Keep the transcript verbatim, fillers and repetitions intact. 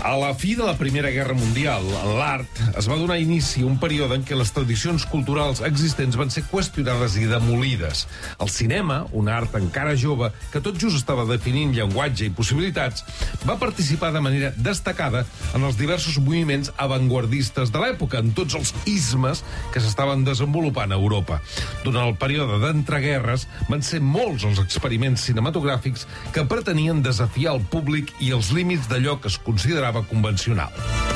A la fi de la Primera Guerra Mundial, en l'art es va donar inici a un període en què les tradicions culturals existents van ser qüestionades i demolides. El cinema, un art encara jove, que tot just estava definint llenguatge i possibilitats, va participar de manera destacada en els diversos moviments avantguardistes de l'època, en tots els ismes que s'estaven desenvolupant a Europa. Durant el període d'entreguerres van ser molts els experiments cinematogràfics que pretenien desafiar el públic i els límits d'allò que es considerava convencional.